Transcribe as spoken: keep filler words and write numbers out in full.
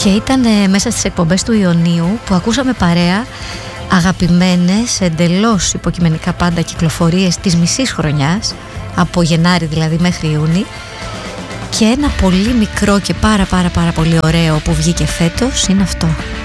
Και ήταν ε, μέσα στις εκπομπές του Ιωνίου που ακούσαμε παρέα αγαπημένες, εντελώς υποκειμενικά πάντα κυκλοφορίες της μισής χρονιάς, από Γενάρη δηλαδή μέχρι Ιούνι, και ένα πολύ μικρό και πάρα πάρα πάρα πολύ ωραίο που βγήκε φέτος είναι αυτό.